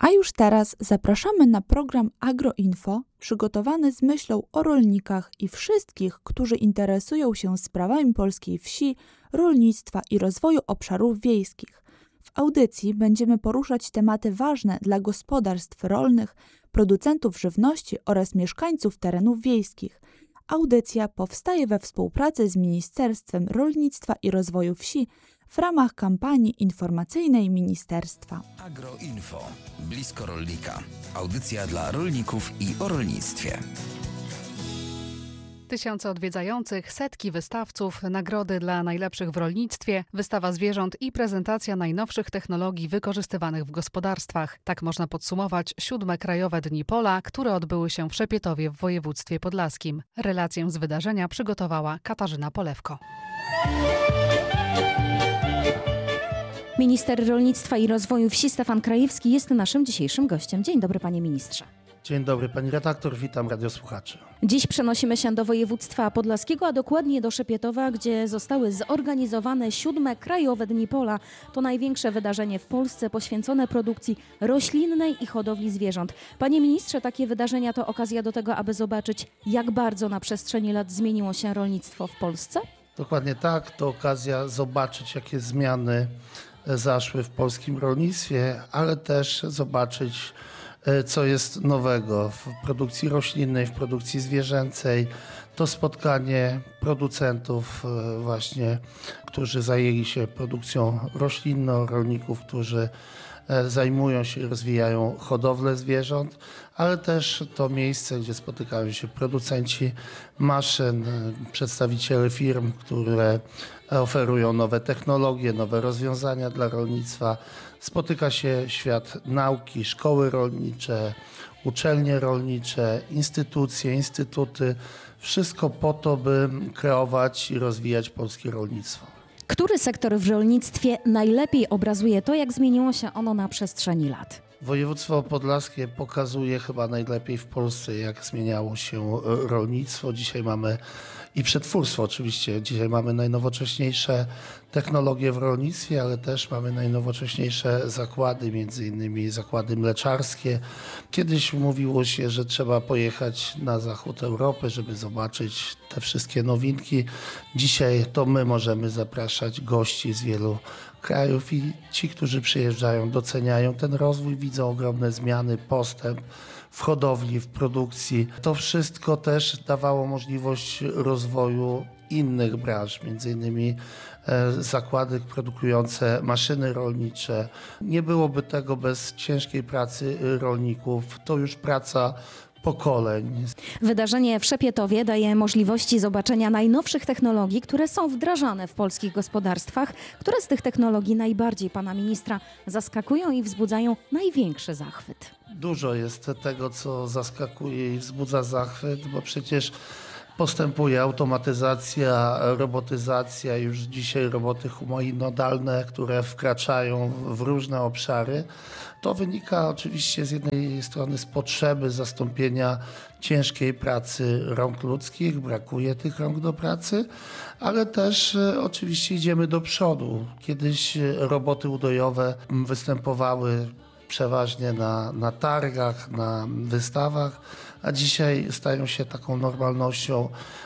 A już teraz zapraszamy na program Agroinfo, przygotowany z myślą o rolnikach i wszystkich, którzy interesują się sprawami polskiej wsi, rolnictwa i rozwoju obszarów wiejskich. W audycji będziemy poruszać tematy ważne dla gospodarstw rolnych, producentów żywności oraz mieszkańców terenów wiejskich. Audycja powstaje we współpracy z Ministerstwem Rolnictwa i Rozwoju Wsi w ramach kampanii informacyjnej ministerstwa. Agroinfo. Blisko rolnika. Audycja dla rolników i o rolnictwie. Tysiące odwiedzających, setki wystawców, nagrody dla najlepszych w rolnictwie, wystawa zwierząt i prezentacja najnowszych technologii wykorzystywanych w gospodarstwach. Tak można podsumować 7. Krajowe Dni Pola, które odbyły się w Szepietowie w województwie podlaskim. Relację z wydarzenia przygotowała Katarzyna Polewko. Minister Rolnictwa i Rozwoju Wsi Stefan Krajewski jest naszym dzisiejszym gościem. Dzień dobry, panie ministrze. Dzień dobry, pani redaktor, witam radiosłuchaczy. Dziś przenosimy się do województwa podlaskiego, a dokładnie do Szepietowa, gdzie zostały zorganizowane 7. Krajowe Dni Pola. To największe wydarzenie w Polsce poświęcone produkcji roślinnej i hodowli zwierząt. Panie ministrze, takie wydarzenia to okazja do tego, aby zobaczyć, jak bardzo na przestrzeni lat zmieniło się rolnictwo w Polsce? Dokładnie tak, to okazja zobaczyć, jakie zmiany zaszły w polskim rolnictwie, ale też zobaczyć, co jest nowego w produkcji roślinnej, w produkcji zwierzęcej. To spotkanie producentów właśnie, którzy zajęli się produkcją roślinną, rolników, którzy zajmują się i rozwijają hodowlę zwierząt, ale też to miejsce, gdzie spotykają się producenci maszyn, przedstawiciele firm, które oferują nowe technologie, nowe rozwiązania dla rolnictwa. Spotyka się świat nauki, szkoły rolnicze, uczelnie rolnicze, instytucje, instytuty. Wszystko po to, by kreować i rozwijać polskie rolnictwo. Który sektor w rolnictwie najlepiej obrazuje to, jak zmieniło się ono na przestrzeni lat? Województwo podlaskie pokazuje chyba najlepiej w Polsce, jak zmieniało się rolnictwo. Dzisiaj mamy i przetwórstwo oczywiście. Dzisiaj mamy najnowocześniejsze technologie w rolnictwie, ale też mamy najnowocześniejsze zakłady, między innymi zakłady mleczarskie. Kiedyś mówiło się, że trzeba pojechać na zachód Europy, żeby zobaczyć te wszystkie nowinki. Dzisiaj to my możemy zapraszać gości z wielu krajów i ci, którzy przyjeżdżają, doceniają ten rozwój, widzą ogromne zmiany, postęp w hodowli, w produkcji. To wszystko też dawało możliwość rozwoju innych branż, między innymi zakłady produkujące maszyny rolnicze. Nie byłoby tego bez ciężkiej pracy rolników. To już praca pokoleń. Wydarzenie w Szepietowie daje możliwości zobaczenia najnowszych technologii, które są wdrażane w polskich gospodarstwach. Które z tych technologii najbardziej pana ministra zaskakują i wzbudzają największy zachwyt? Dużo jest tego, co zaskakuje i wzbudza zachwyt, bo przecież postępuje automatyzacja, robotyzacja, już dzisiaj roboty humanoidalne, które wkraczają w różne obszary. To wynika oczywiście z jednej strony z potrzeby zastąpienia ciężkiej pracy rąk ludzkich, brakuje tych rąk do pracy, ale też oczywiście idziemy do przodu. Kiedyś roboty udojowe występowały przeważnie na targach, na wystawach, a dzisiaj stają się taką normalnością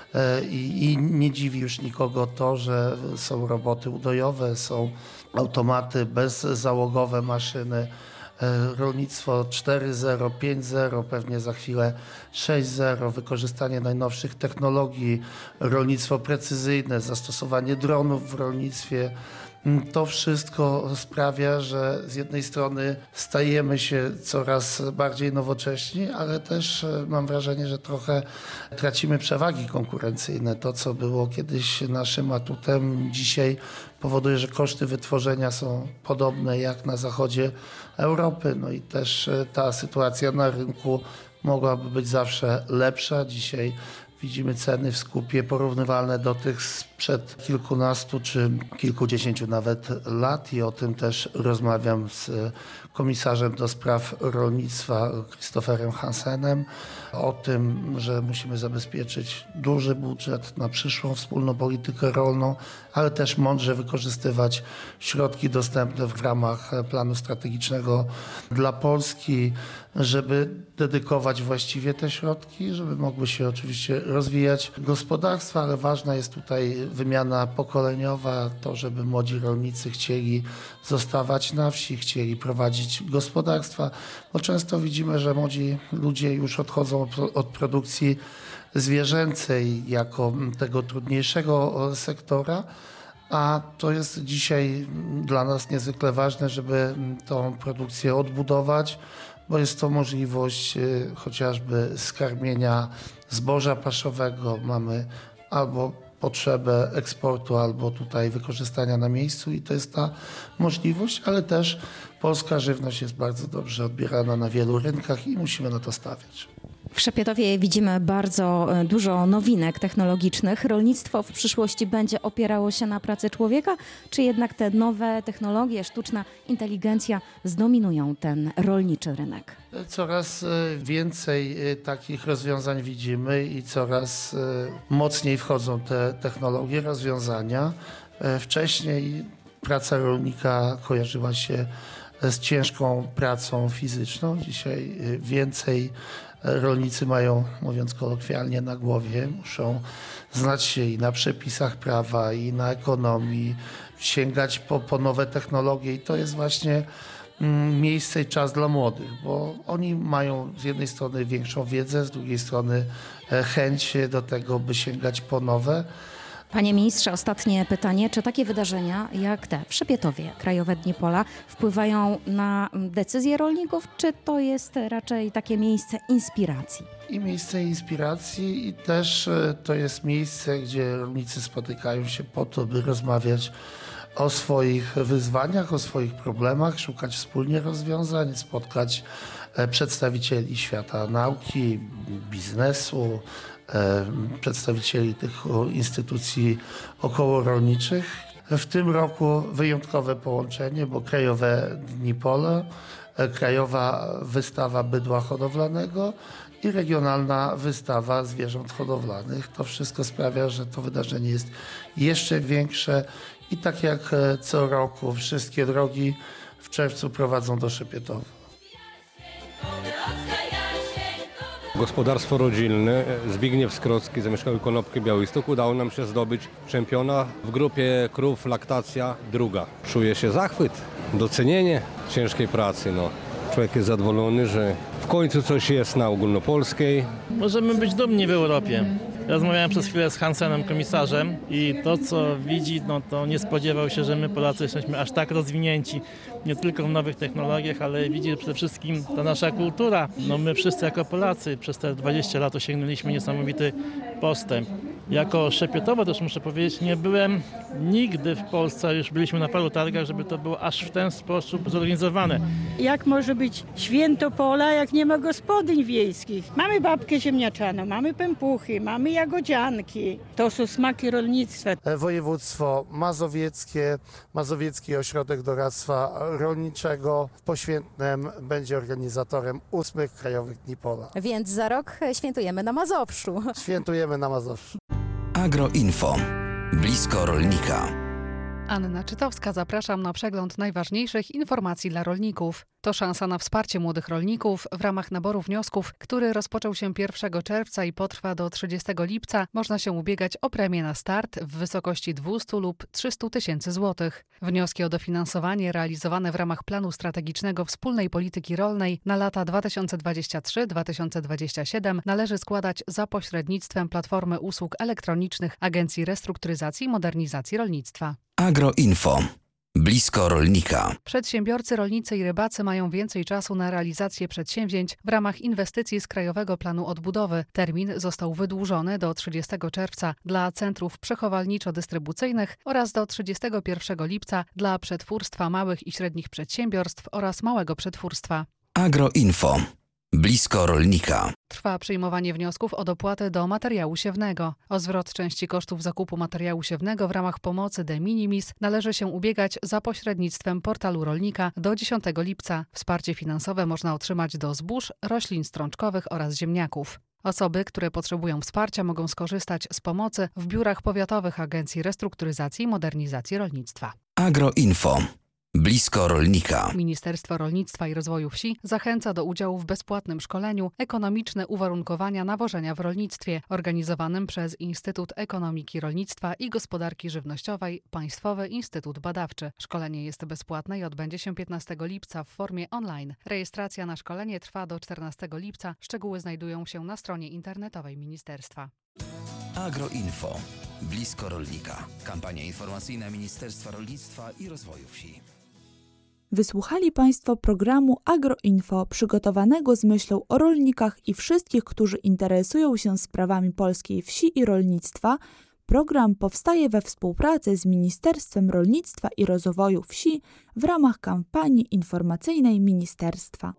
i nie dziwi już nikogo to, że są roboty udojowe, są automaty bezzałogowe, maszyny. Rolnictwo 4.0, 5.0, pewnie za chwilę 6.0, wykorzystanie najnowszych technologii, rolnictwo precyzyjne, zastosowanie dronów w rolnictwie. To wszystko sprawia, że z jednej strony stajemy się coraz bardziej nowocześni, ale też mam wrażenie, że trochę tracimy przewagi konkurencyjne. To, co było kiedyś naszym atutem, dzisiaj powoduje, że koszty wytworzenia są podobne jak na zachodzie Europy. No i też ta sytuacja na rynku mogłaby być zawsze lepsza. Dzisiaj Widzimy ceny w skupie porównywalne do tych sprzed kilkunastu czy kilkudziesięciu nawet lat i o tym też rozmawiam z komisarzem do spraw rolnictwa Christopherem Hansenem, o tym, że musimy zabezpieczyć duży budżet na przyszłą wspólną politykę rolną, ale też mądrze wykorzystywać środki dostępne w ramach planu strategicznego dla Polski, żeby dedykować właściwie te środki, żeby mogły się oczywiście rozwijać gospodarstwa, ale ważna jest tutaj wymiana pokoleniowa, to żeby młodzi rolnicy chcieli zostawać na wsi, chcieli prowadzić gospodarstwa, bo często widzimy, że młodzi ludzie już odchodzą od produkcji zwierzęcej jako tego trudniejszego sektora, a to jest dzisiaj dla nas niezwykle ważne, żeby tą produkcję odbudować, bo jest to możliwość chociażby skarmienia zboża paszowego. Mamy albo potrzebę eksportu, albo tutaj wykorzystania na miejscu i to jest ta możliwość, ale też polska żywność jest bardzo dobrze odbierana na wielu rynkach i musimy na to stawiać. W Szepietowie widzimy bardzo dużo nowinek technologicznych. Rolnictwo w przyszłości będzie opierało się na pracy człowieka, czy jednak te nowe technologie, sztuczna inteligencja zdominują ten rolniczy rynek? Coraz więcej takich rozwiązań widzimy i coraz mocniej wchodzą te technologie, rozwiązania. Wcześniej praca rolnika kojarzyła się z ciężką pracą fizyczną. Dzisiaj więcej rolnicy mają, mówiąc kolokwialnie, na głowie. Muszą znać się i na przepisach prawa, i na ekonomii, sięgać po nowe technologie i to jest właśnie miejsce i czas dla młodych, bo oni mają z jednej strony większą wiedzę, z drugiej strony chęć do tego, by sięgać po nowe. Panie ministrze, ostatnie pytanie. Czy takie wydarzenia jak te w Szepietowie, Krajowe Dni Pola, wpływają na decyzje rolników, czy to jest raczej takie miejsce inspiracji? I miejsce inspiracji i też to jest miejsce, gdzie rolnicy spotykają się po to, by rozmawiać o swoich wyzwaniach, o swoich problemach, szukać wspólnie rozwiązań, spotkać przedstawicieli świata nauki, biznesu, przedstawicieli tych instytucji okołorolniczych. W tym roku wyjątkowe połączenie, bo Krajowe Dni Pola, Krajowa Wystawa Bydła Hodowlanego i Regionalna Wystawa Zwierząt Hodowlanych. To wszystko sprawia, że to wydarzenie jest jeszcze większe i tak jak co roku wszystkie drogi w czerwcu prowadzą do Szepietowa. Gospodarstwo rodzinne Zbigniew Skrocki, zamieszkały Konopki, Białystok. Udało nam się zdobyć czempiona w grupie krów laktacja druga. Czuje się zachwyt, docenienie ciężkiej pracy. Człowiek jest zadowolony, że w końcu coś jest na ogólnopolskiej. Możemy być dumni w Europie. Rozmawiałem przez chwilę z Hansenem, komisarzem, i to, co widzi, to nie spodziewał się, że my Polacy jesteśmy aż tak rozwinięci, nie tylko w nowych technologiach, ale widzi, że przede wszystkim ta nasza kultura. My wszyscy jako Polacy przez te 20 lat osiągnęliśmy niesamowity postęp. Jako Szepietowa też muszę powiedzieć, nie byłem nigdy w Polsce, już byliśmy na paru targach, żeby to było aż w ten sposób zorganizowane. Jak może być święto pola, jak nie ma gospodyń wiejskich? Mamy babkę ziemniaczaną, mamy pępuchy, mamy jagodzianki. To są smaki rolnictwa. Województwo mazowieckie, Mazowiecki Ośrodek Doradztwa Rolniczego w Poświętnem będzie organizatorem 8 Krajowych Dni Pola. Więc za rok świętujemy na Mazowszu. Świętujemy na Mazowszu. Agroinfo. Blisko rolnika. Anna Czytowska, zapraszam na przegląd najważniejszych informacji dla rolników. To szansa na wsparcie młodych rolników w ramach naboru wniosków, który rozpoczął się 1 czerwca i potrwa do 30 lipca. Można się ubiegać o premię na start w wysokości 200 lub 300 tysięcy złotych. Wnioski o dofinansowanie realizowane w ramach planu strategicznego wspólnej polityki rolnej na lata 2023-2027 należy składać za pośrednictwem Platformy Usług Elektronicznych Agencji Restrukturyzacji i Modernizacji Rolnictwa. Agroinfo. Blisko rolnika. Przedsiębiorcy, rolnicy i rybacy mają więcej czasu na realizację przedsięwzięć w ramach inwestycji z Krajowego Planu Odbudowy. Termin został wydłużony do 30 czerwca dla centrów przechowalniczo-dystrybucyjnych oraz do 31 lipca dla przetwórstwa małych i średnich przedsiębiorstw oraz małego przetwórstwa. Agroinfo. Blisko rolnika. Trwa przyjmowanie wniosków o dopłatę do materiału siewnego. O zwrot części kosztów zakupu materiału siewnego w ramach pomocy de minimis należy się ubiegać za pośrednictwem portalu rolnika do 10 lipca. Wsparcie finansowe można otrzymać do zbóż, roślin strączkowych oraz ziemniaków. Osoby, które potrzebują wsparcia, mogą skorzystać z pomocy w biurach powiatowych Agencji Restrukturyzacji i Modernizacji Rolnictwa. Agroinfo. Blisko rolnika. Ministerstwo Rolnictwa i Rozwoju Wsi zachęca do udziału w bezpłatnym szkoleniu Ekonomiczne uwarunkowania nawożenia w rolnictwie, organizowanym przez Instytut Ekonomiki Rolnictwa i Gospodarki Żywnościowej Państwowy Instytut Badawczy. Szkolenie jest bezpłatne i odbędzie się 15 lipca w formie online. Rejestracja na szkolenie trwa do 14 lipca. Szczegóły znajdują się na stronie internetowej ministerstwa. Agroinfo. Blisko rolnika. Kampania informacyjna Ministerstwa Rolnictwa i Rozwoju Wsi. Wysłuchali Państwo programu Agroinfo przygotowanego z myślą o rolnikach i wszystkich, którzy interesują się sprawami polskiej wsi i rolnictwa. Program powstaje we współpracy z Ministerstwem Rolnictwa i Rozwoju Wsi w ramach kampanii informacyjnej ministerstwa.